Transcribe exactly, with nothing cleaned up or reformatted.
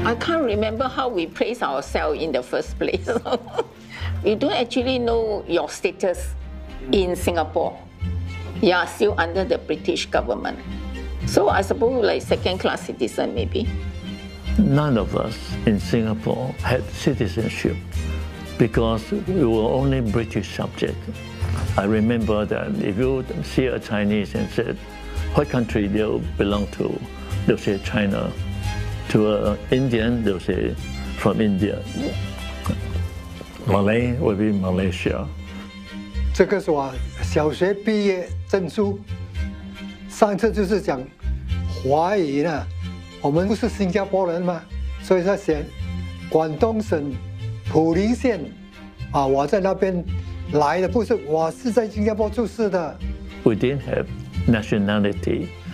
I can't remember how we place ourselves in the first place. You don't actually know your status in Singapore. You are still under the British government. So I suppose like second-class citizen maybe. None of us in Singapore had citizenship because we were only British subjects. I remember that if you see a Chinese and said, what country they'll belong to, they'll say China. To an Indian, they'll say from India. Malay will be Malaysia. 这个是我小学毕业证书。上次就是讲华语呢，我们不是新加坡人嘛，所以他写广东省普宁县啊，我在那边来的，不是我是在新加坡出世的。 We didn't have nationality.